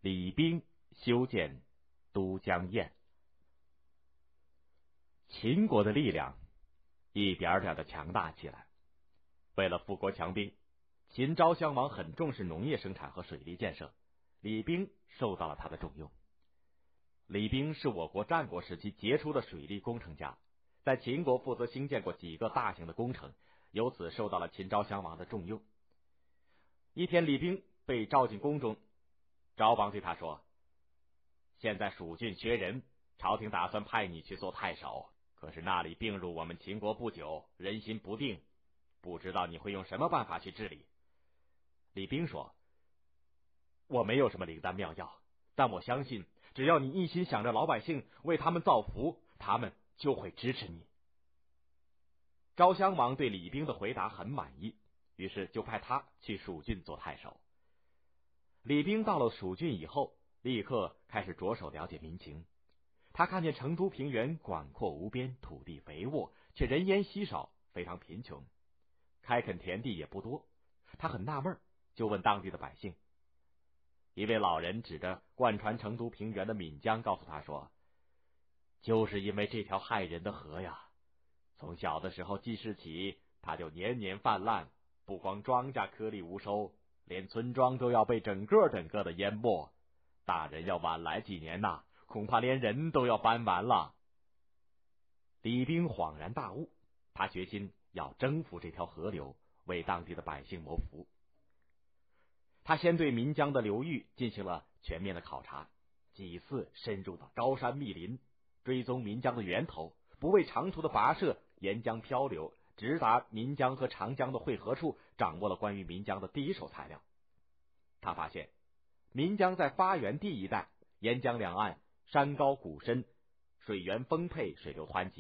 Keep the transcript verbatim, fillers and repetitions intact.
李冰修建都江堰。秦国的力量一点点的强大起来。为了富国强兵，秦昭襄王很重视农业生产和水利建设，李冰受到了他的重用。李冰是我国战国时期杰出的水利工程家，在秦国负责兴建过几个大型的工程，由此受到了秦昭襄王的重用。一天，李冰被召进宫中，昭王对他说：现在蜀郡缺人，朝廷打算派你去做太守，可是那里并入我们秦国不久，人心不定，不知道你会用什么办法去治理。李冰说：我没有什么灵丹妙药，但我相信只要你一心想着老百姓，为他们造福，他们就会支持你。昭襄王对李冰的回答很满意，于是就派他去蜀郡做太守。李冰到了蜀郡以后，立刻开始着手了解民情。他看见成都平原广阔无边，土地肥沃，却人烟稀少，非常贫穷，开垦田地也不多。他很纳闷，就问当地的百姓。一位老人指着贯穿成都平原的岷江告诉他说：就是因为这条害人的河呀，从小的时候记事起，它就年年泛滥，不光庄稼颗粒无收，连村庄都要被整个整个的淹没。大人要晚来几年呐，恐怕连人都要搬完了。李冰恍然大悟，他决心要征服这条河流，为当地的百姓谋福。他先对岷江的流域进行了全面的考察，几次深入到高山密林，追踪岷江的源头，不畏长途的跋涉，沿江漂流，直达岷江和长江的汇合处，掌握了关于岷江的第一手材料。他发现岷江在发源地一带，沿江两岸山高谷深，水源丰沛，水流湍急，